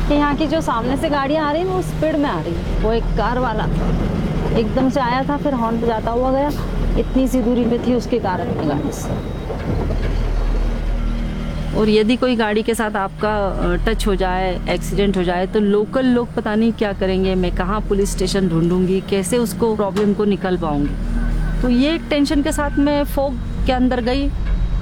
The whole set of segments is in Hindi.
कि यहाँ की जो सामने से गाड़ियाँ आ रही है वो स्पीड में आ रही है। वो एक कार वाला एकदम से आया था, फिर हॉर्न बजाता हुआ गया, इतनी सी दूरी पे थी उसके कारण में गाड़ी से। और यदि कोई गाड़ी के साथ आपका टच हो जाए, एक्सीडेंट हो जाए, तो लोकल लोग पता नहीं क्या करेंगे, मैं कहाँ पुलिस स्टेशन ढूंढूंगी, कैसे उसको प्रॉब्लम को निकल पाऊंगी। तो ये एक टेंशन के साथ मैं फॉग के अंदर गई।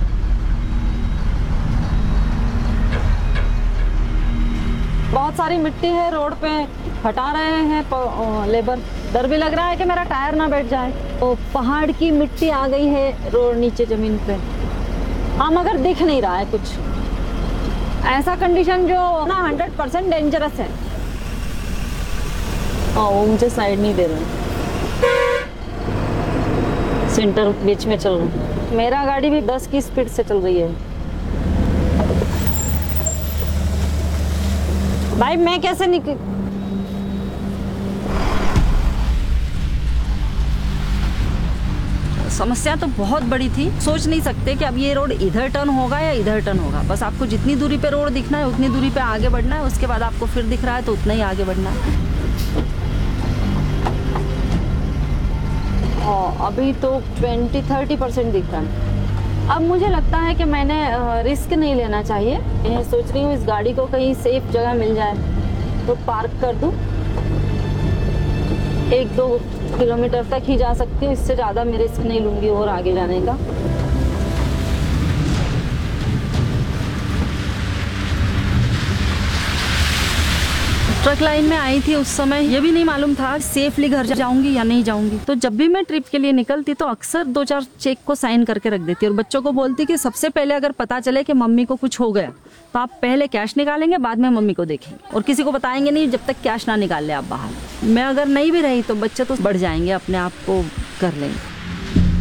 बहुत सारी मिट्टी है रोड पे, हटा रहे हैं लेबर। डर भी लग रहा है कि मेरा टायर ना बैठ जाए। तो पहाड़ की मिट्टी आ गई है रोड नीचे जमीन पे। हाँ, मगर दिख नहीं रहा है कुछ। ऐसा कंडीशन जो ना 100% डेंजरस है। हाँ, वो मुझे साइड नहीं दे रहे, सेंटर बीच में चल रहा है। मेरा गाड़ी भी 10 की स्पीड से चल रही है। भाई मैं कैसे निकल, समस्या तो बहुत बड़ी थी। सोच नहीं सकते कि अब ये रोड इधर टर्न होगा या इधर टर्न होगा। बस आपको जितनी दूरी पे रोड दिखना है उतनी दूरी पे आगे बढ़ना है, उसके बाद आपको फिर दिख रहा है तो उतना ही आगे बढ़ना है। और अभी तो 20-30% दिख रहा है। अब मुझे लगता है कि मैंने रिस्क नहीं लेना चाहिए। मैं सोच रही हूँ इस गाड़ी को कहीं सेफ जगह मिल जाए तो पार्क कर दूँ। 1-2 किलोमीटर तक ही जा सकती हूँ, इससे ज़्यादा मैं रिस्क नहीं लूँगी और आगे जाने का। ट्रक लाइन में आई थी उस समय, ये भी नहीं मालूम था सेफली घर जाऊंगी या नहीं जाऊंगी। तो जब भी मैं ट्रिप के लिए निकलती तो अक्सर 2-4 चेक को साइन करके रख देती और बच्चों को बोलती कि सबसे पहले अगर पता चले कि मम्मी को कुछ हो गया तो आप पहले कैश निकालेंगे, बाद में मम्मी को देखेंगे और किसी को बताएंगे नहीं जब तक कैश ना निकाल ले आप बाहर। मैं अगर नहीं भी रही तो बच्चे तो बढ़ जाएंगे, अपने आप को कर लेंगे।